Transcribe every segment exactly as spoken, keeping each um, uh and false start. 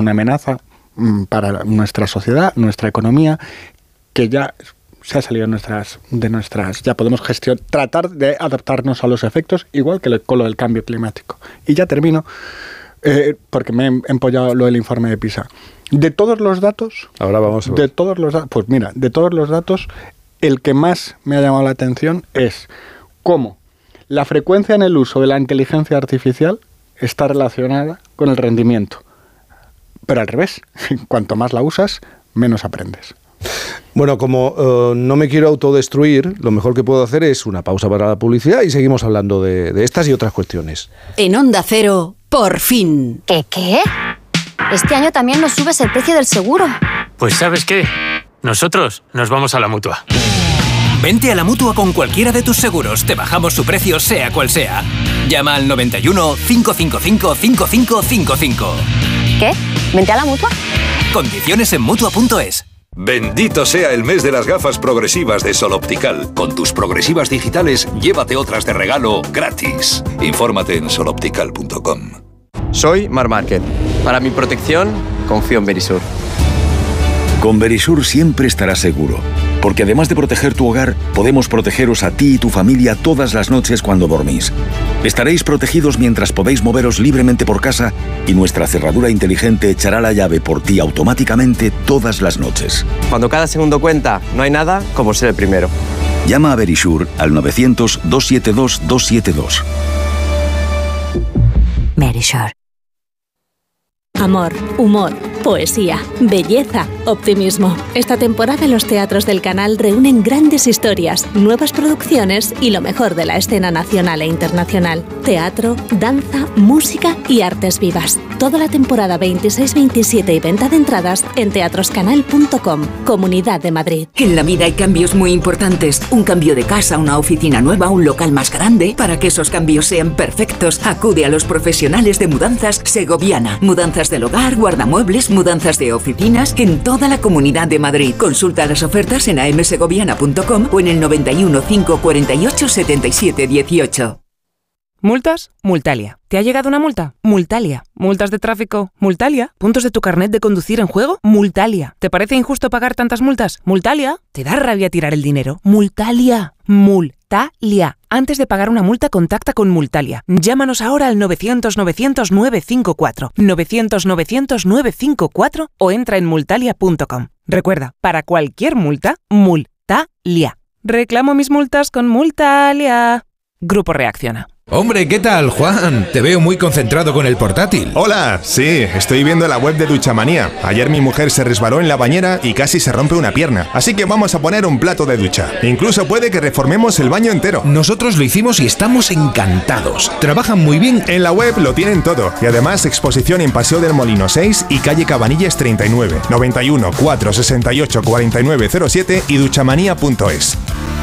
una amenaza mmm, para nuestra sociedad, nuestra economía, que ya se ha salido de nuestras, de nuestras, ya podemos gestionar, tratar de adaptarnos a los efectos, igual que con lo del cambio climático. Y ya termino, eh, porque me he empollado lo del informe de PISA. De todos los datos, ahora vamos a ver. de todos los datos, pues mira, de todos los datos, el que más me ha llamado la atención es cómo la frecuencia en el uso de la inteligencia artificial está relacionada con el rendimiento. Pero al revés, cuanto más la usas, menos aprendes. Bueno, como uh, no me quiero autodestruir, lo mejor que puedo hacer es una pausa para la publicidad y seguimos hablando de, de estas y otras cuestiones. En Onda Cero, por fin. ¿Qué qué? Este año también nos subes el precio del seguro. Pues ¿sabes qué? Nosotros nos vamos a la Mutua. Vente a la Mutua con cualquiera de tus seguros. Te bajamos su precio sea cual sea. Llama al noventa y uno, cinco cinco cinco, cinco cinco cinco cinco. ¿Qué? ¿Vente a la Mutua? Condiciones en Mutua punto es. Bendito sea el mes de las gafas progresivas de Sol Optical. Con tus progresivas digitales, llévate otras de regalo gratis. Infórmate en sol optical punto com. Soy Mar Márquez. Para mi protección, confío en Verisur. Con Verisur siempre estarás seguro, porque además de proteger tu hogar, podemos protegeros a ti y tu familia todas las noches cuando dormís. Estaréis protegidos mientras podéis moveros libremente por casa y nuestra cerradura inteligente echará la llave por ti automáticamente todas las noches. Cuando cada segundo cuenta, no hay nada como ser el primero. Llama a Verisur al novecientos, doscientos setenta y dos, doscientos setenta y dos. Verisur. Amor, humor, poesía, belleza, optimismo. Esta temporada los teatros del canal reúnen grandes historias, nuevas producciones y lo mejor de la escena nacional e internacional. Teatro, danza, música y artes vivas. Toda la temporada veintiséis veintisiete y venta de entradas en teatroscanal punto com, Comunidad de Madrid. En la vida hay cambios muy importantes. Un cambio de casa, una oficina nueva, un local más grande. Para que esos cambios sean perfectos, acude a los profesionales de Mudanzas Segoviana. Mudanzas del hogar, guardamuebles, mudanzas de oficinas en toda la Comunidad de Madrid. Consulta las ofertas en a m segoviana punto com o en el noventa y uno, cinco cuarenta y ocho, setenta y siete dieciocho. ¿Multas? Multalia. ¿Te ha llegado una multa? Multalia. ¿Multas de tráfico? Multalia. ¿Puntos de tu carnet de conducir en juego? Multalia. ¿Te parece injusto pagar tantas multas? Multalia. ¿Te da rabia tirar el dinero? Multalia. Multalia. Antes de pagar una multa, contacta con Multalia. Llámanos ahora al novecientos, novecientos, novecientos cincuenta y cuatro, novecientos, novecientos, novecientos cincuenta y cuatro o entra en multalia punto com. Recuerda, para cualquier multa, Multalia. Reclamo mis multas con Multalia. Grupo Reacciona. Hombre, ¿qué tal, Juan? Te veo muy concentrado con el portátil. Hola, sí, estoy viendo la web de Duchamanía. Ayer mi mujer se resbaló en la bañera y casi se rompe una pierna. Así que vamos a poner un plato de ducha. Incluso puede que reformemos el baño entero. Nosotros lo hicimos y estamos encantados. Trabajan muy bien. En la web lo tienen todo. Y además exposición en Paseo del Molino seis y calle Cabanillas treinta y nueve, noventa y uno, cuatrocientos sesenta y ocho, cuarenta y nueve cero siete y duchamanía punto es.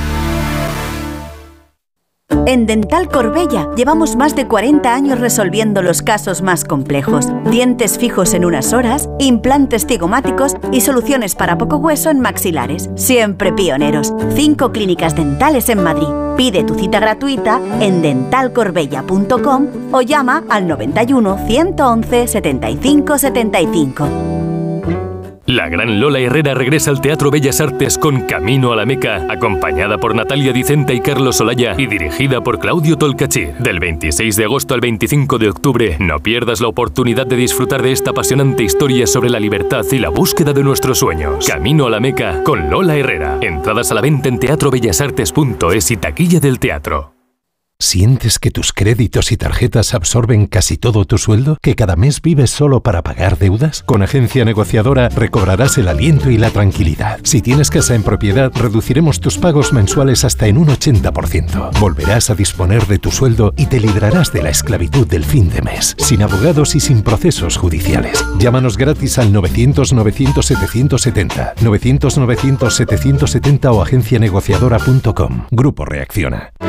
En Dental Corbella llevamos más de cuarenta años resolviendo los casos más complejos. Dientes fijos en unas horas, implantes cigomáticos y soluciones para poco hueso en maxilares. Siempre pioneros. Cinco clínicas dentales en Madrid. Pide tu cita gratuita en dental corbella punto com o llama al noventa y uno, ciento once, setenta y cinco setenta y cinco. La gran Lola Herrera regresa al Teatro Bellas Artes con Camino a la Meca, acompañada por Natalia Dicenta y Carlos Olaya y dirigida por Claudio Tolcachir. Del veintiséis de agosto al veinticinco de octubre, no pierdas la oportunidad de disfrutar de esta apasionante historia sobre la libertad y la búsqueda de nuestros sueños. Camino a la Meca con Lola Herrera. Entradas a la venta en teatro bellas artes punto es y taquilla del teatro. ¿Sientes que tus créditos y tarjetas absorben casi todo tu sueldo? ¿Que cada mes vives solo para pagar deudas? Con Agencia Negociadora recobrarás el aliento y la tranquilidad. Si tienes casa en propiedad, reduciremos tus pagos mensuales hasta en un ochenta por ciento. Volverás a disponer de tu sueldo y te librarás de la esclavitud del fin de mes, sin abogados y sin procesos judiciales. Llámanos gratis al novecientos, novecientos, setecientos setenta, novecientos, novecientos, setecientos setenta o agencia negociadora punto com. Grupo Reacciona.